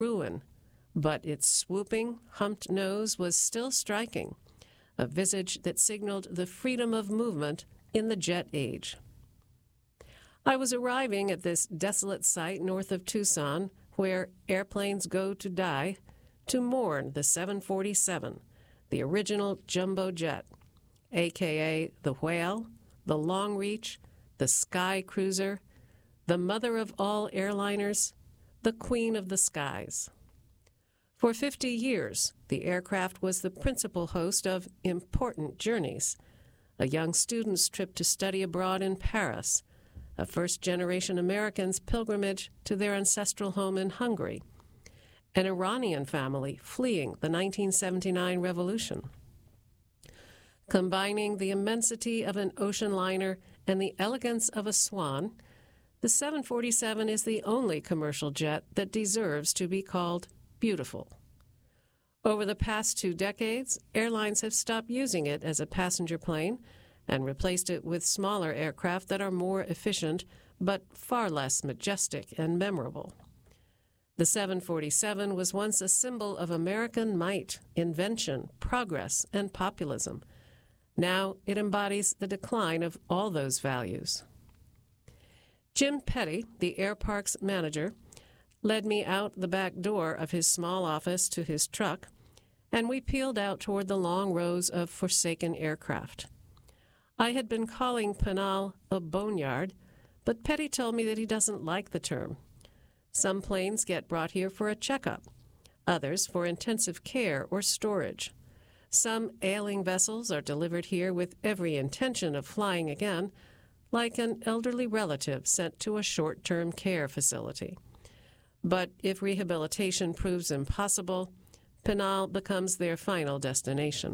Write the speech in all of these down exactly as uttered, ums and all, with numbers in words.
ruin, but its swooping, humped nose was still striking, a visage that signaled the freedom of movement in the jet age. I was arriving at this desolate site north of Tucson, where airplanes go to die, to mourn the seven forty-seven, the original jumbo jet, a k a the Whale, the Long Reach, the Sky Cruiser, the mother of all airliners, the queen of the skies. For fifty years, the aircraft was the principal host of important journeys: a young student's trip to study abroad in Paris, a first-generation American's pilgrimage to their ancestral home in Hungary, an Iranian family fleeing the nineteen seventy-nine revolution. Combining the immensity of an ocean liner and the elegance of a swan, the seven forty-seven is the only commercial jet that deserves to be called beautiful. Over the past two decades, airlines have stopped using it as a passenger plane and replaced it with smaller aircraft that are more efficient but far less majestic and memorable. The seven forty-seven was once a symbol of American might, invention, progress, and populism. Now it embodies the decline of all those values. Jim Petty, the air park's manager, led me out the back door of his small office to his truck, and we peeled out toward the long rows of forsaken aircraft. I had been calling Pinal a boneyard, but Petty told me that he doesn't like the term. Some planes get brought here for a checkup, others for intensive care or storage. Some ailing vessels are delivered here with every intention of flying again, like an elderly relative sent to a short-term care facility. But if rehabilitation proves impossible, Pinal becomes their final destination.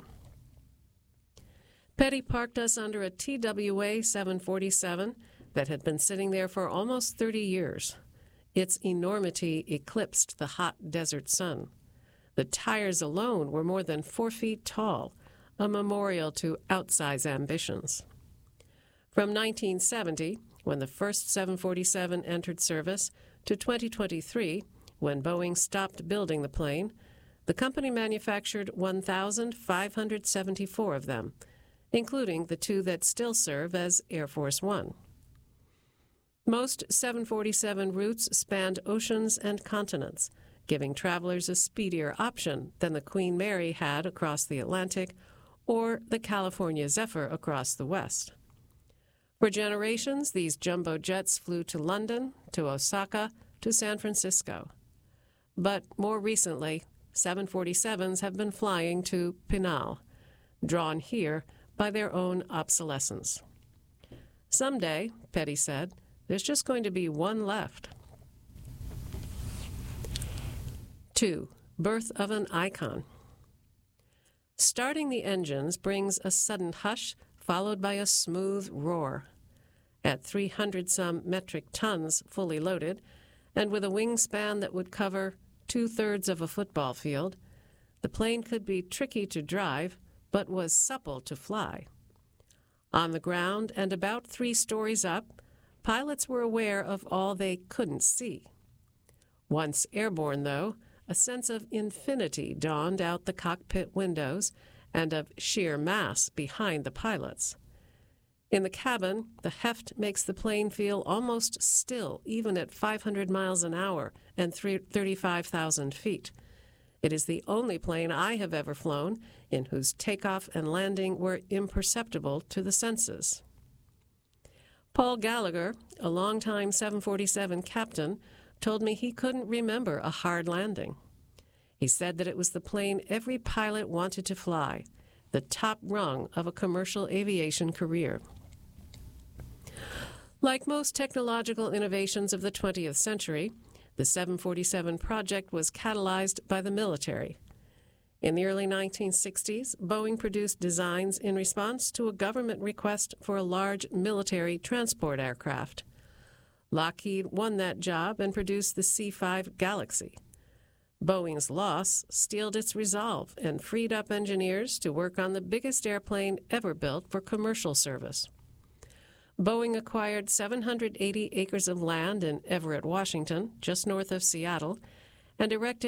Petty parked us under a T W A seven forty-seven that had been sitting there for almost thirty years. Its enormity eclipsed the hot desert sun. The tires alone were more than four feet tall, a memorial to outsize ambitions. From nineteen seventy, when the first seven forty-seven entered service, to twenty twenty-three, when Boeing stopped building the plane, the company manufactured one thousand five hundred seventy-four of them, including the two that still serve as Air Force One. Most seven forty-seven routes spanned oceans and continents, giving travelers a speedier option than the Queen Mary had across the Atlantic or the California Zephyr across the West. For generations, these jumbo jets flew to London, to Osaka, to San Francisco. But more recently, seven forty-sevens have been flying to Pinal, drawn here by their own obsolescence. Someday, Petty said, there's just going to be one left. Two, birth of an icon. Starting the engines brings a sudden hush, followed by a smooth roar. At three hundred some metric tons fully loaded, and with a wingspan that would cover two-thirds of a football field, the plane could be tricky to drive, but was supple to fly. On the ground and about three stories up, pilots were aware of all they couldn't see. Once airborne, though, a sense of infinity dawned out the cockpit windows and of sheer mass behind the pilots. In the cabin, the heft makes the plane feel almost still, even at five hundred miles an hour and thirty-five thousand feet. It is the only plane I have ever flown in whose takeoff and landing were imperceptible to the senses. Paul Gallagher, a longtime seven forty-seven captain, told me he couldn't remember a hard landing. He said that it was the plane every pilot wanted to fly, the top rung of a commercial aviation career. Like most technological innovations of the twentieth century, the seven forty-seven project was catalyzed by the military. In the early nineteen sixties, Boeing produced designs in response to a government request for a large military transport aircraft. Lockheed won that job and produced the C five Galaxy. Boeing's loss steeled its resolve and freed up engineers to work on the biggest airplane ever built for commercial service. Boeing acquired seven hundred eighty acres of land in Everett, Washington, just north of Seattle, and erected